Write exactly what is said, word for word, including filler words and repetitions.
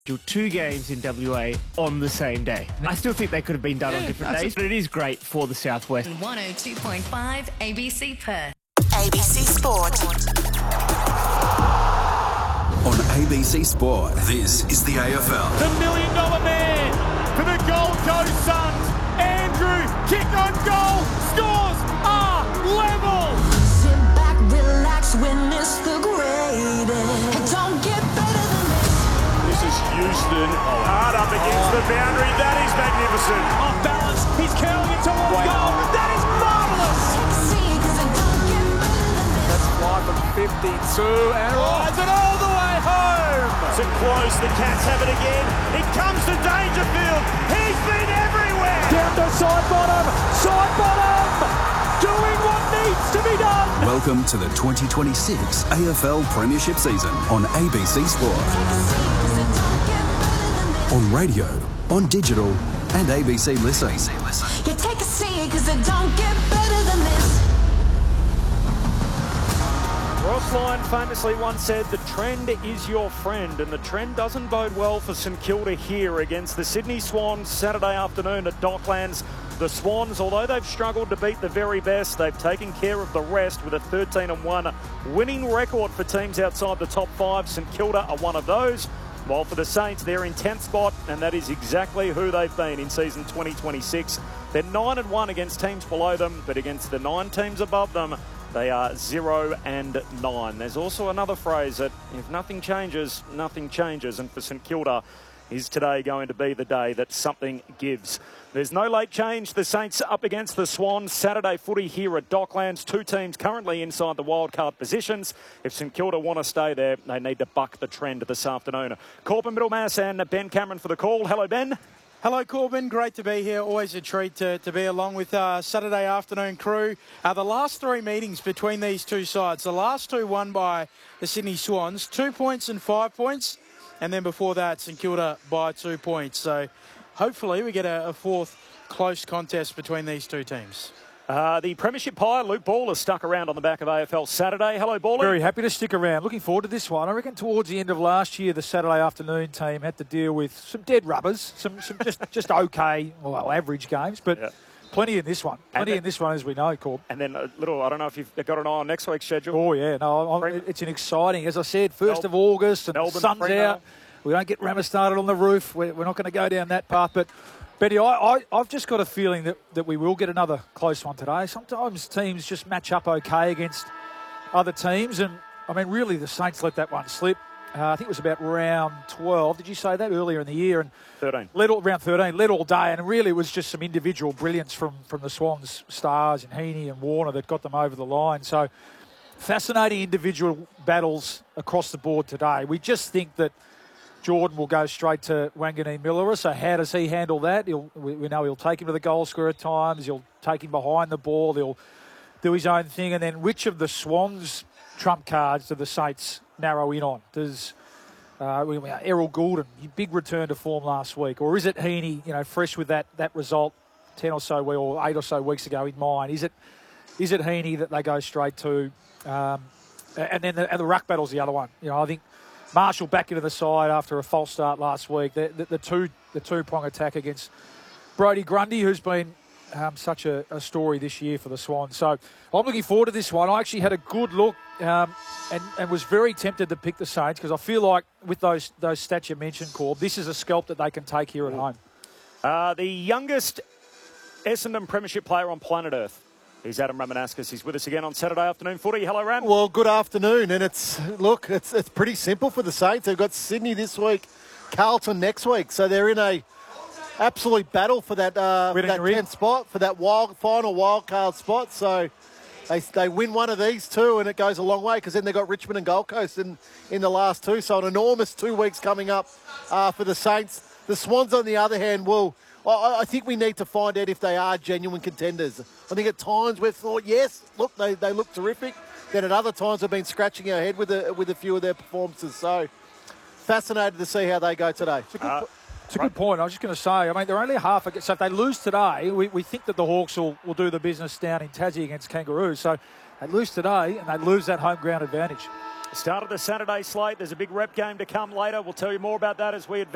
two games in W A on the same day. I still think they could have been done on different days, but it is great for the Southwest. one oh two point five A B C Perth. A B C Sport. On A B C Sport, this is the A F L. The million dollar man for the Gold Coast Suns. Andrew, kick on goal, scores are level. Sit back, relax, witness the greatest. It don't get better than this. This is Houston, hard up against the boundary. That is magnificent. Off balance, he's curling it towards Wait. goal. That is marvellous. See, 'cause it don't get better than this. Let's fly from fifty-two and rides it all the way home. So close, the Cats have it again. It comes to Dangerfield. He's been everywhere. Down to side bottom, side bottom. Doing what needs to be done. Welcome to the twenty twenty-six A F L Premiership season on A B C Sport. On radio, on digital, and A B C Listen. You take a seat, 'cause it don't get better than this. Ross Lyon famously once said, the trend is your friend, and the trend doesn't bode well for St Kilda here against the Sydney Swans Saturday afternoon at Docklands. The Swans, although they've struggled to beat the very best, they've taken care of the rest with a thirteen and one winning record for teams outside the top five. St Kilda are one of those. While for the Saints, they're in tenth spot, and that is exactly who they've been in season twenty twenty-six. They're nine and one against teams below them, but against the nine teams above them, they are zero and nine. There's also another phrase that if nothing changes, nothing changes. And for St Kilda, is today going to be the day that something gives? There's no late change. The Saints up against the Swans. Saturday footy here at Docklands. Two teams currently inside the wildcard positions. If St Kilda want to stay there, they need to buck the trend this afternoon. Corbin Middlemass and Ben Cameron for the call. Hello, Ben. Hello, Corbin. Great to be here. Always a treat to, to be along with uh, Saturday afternoon crew. Uh, the last three meetings between these two sides, the last two won by the Sydney Swans, two points and five points. And then before that, St Kilda by two points. So hopefully we get a, a fourth close contest between these two teams. Uh, the Premiership Pie, Luke Ball, is stuck around on the back of A F L Saturday. Hello, Ball. Very happy to stick around. Looking forward to this one. I reckon towards the end of last year, the Saturday afternoon team had to deal with some dead rubbers, some some just, just okay, well, average games, but yeah. Plenty in this one. Plenty then, in this one, as we know, Corb. And then a little, I don't know if you've got an eye on next week's schedule. Oh, yeah. No, I'm, it's an exciting, as I said, first of August, and Melbourne, the sun's Fremantle. out. We don't get Rama started on the roof. We're, we're not going to go down that path. But, Betty, I, I, I've just got a feeling that, that we will get another close one today. Sometimes teams just match up okay against other teams. And, I mean, really, the Saints let that one slip. Uh, I think it was about round twelve. Did you say that earlier in the year? And thirteen. Led all, round thirteen, led all day. And really, it was just some individual brilliance from, from the Swans stars and Heaney and Warner that got them over the line. So, fascinating individual battles across the board today. We just think that Jordan will go straight to Wanganeen Miller. So how does he handle that? He'll, we, we know he'll take him to the goal square at times. He'll take him behind the ball. He'll do his own thing. And then which of the Swans' trump cards do the Saints narrow in on? Does uh, we, Errol Goulden, big return to form last week? Or is it Heaney, you know, fresh with that, that result ten or so weeks, or eight or so weeks ago in mind? Is it is it Heaney that they go straight to? Um, and then the, and the ruck battle's the other one. You know, I think Marshall back into the side after a false start last week. The, the, the two the two prong attack against Brodie Grundy, who's been um, such a, a story this year for the Swans. So I'm looking forward to this one. I actually had a good look um, and, and was very tempted to pick the Saints because I feel like with those those stats you mentioned, Corb, this is a scalp that they can take here at home. Uh, the youngest Essendon Premiership player on planet Earth. He's Adam Ramanauskas. He's with us again on Saturday afternoon footy. Hello, Ram. Well, good afternoon. And it's, look, it's it's pretty simple for the Saints. They've got Sydney this week, Carlton next week. So they're in a absolute battle for that uh, that tenth spot, for that wild final wild card spot. So they they win one of these two and it goes a long way because then they've got Richmond and Gold Coast in, in the last two. So an enormous two weeks coming up uh, for the Saints. The Swans, on the other hand, will... I think we need to find out if they are genuine contenders. I think at times we've thought, yes, look, they, they look terrific. Then at other times we've been scratching our head with a, with a few of their performances. So fascinated to see how they go today. It's a good, uh, it's a good point. I was just going to say, I mean, they're only a half. So if they lose today, we, we think that the Hawks will, will do the business down in Tassie against Kangaroos. So they lose today and they lose that home ground advantage. Start of the Saturday slate. There's a big rep game to come later. We'll tell you more about that as we advance.